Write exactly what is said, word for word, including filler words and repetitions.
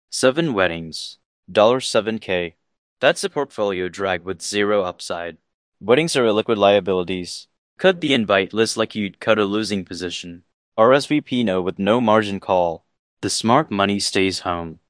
Seven weddings. seven K. That's a portfolio drag with zero upside. Weddings are illiquid liabilities. Cut the invite list like you'd cut a losing position. R S V P no with no margin call. The smart money stays home.